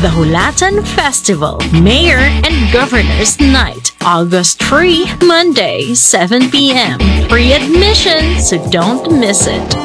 The Hulatan Festival, Mayor and Governor's Night, August 3, Monday, 7 p.m. Free admission, so don't miss it.